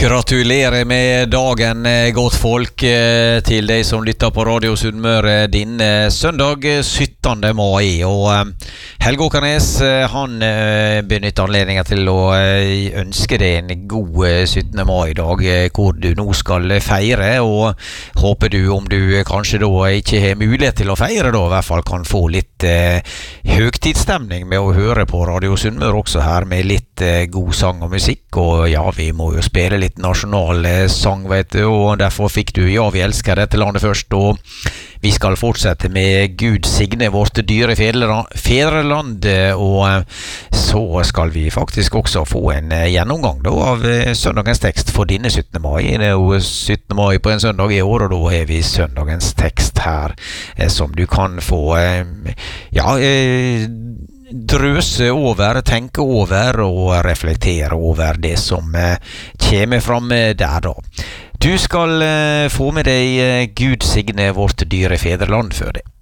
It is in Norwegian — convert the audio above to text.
Gratulerer med dagen, godt folk, til deg som lytter på Radio Sunnmøre din søndag 17. mai. Og Helge Åkernes, han benytter anledningen til å ønske deg en god 17. mai dag, hvor du nå skal feire, og håper du, om du kanskje da ikke har mulighet til å feire da, i hvert fall kan få litt høgtidsstemning med å høre på Radio Sunnmøre også her, med litt god sang og musikk. Og ja, vi må jo spille litt nasjonal sang, vet du, og derfor fikk du Ja, vi elsker dette landet først, og vi skal fortsette med Gud signe vårt dyre fedreland, og så skal vi faktisk også få en gjennomgang da, av søndagens tekst for denne 17. mai. Det er jo 17. mai på en søndag i år, og da har vi søndagens tekst her, som du kan få drøse over, tenke over og reflektere over det som kommer fram der da. Du skal få med deg Gud signe vårt dyre fedreland før det.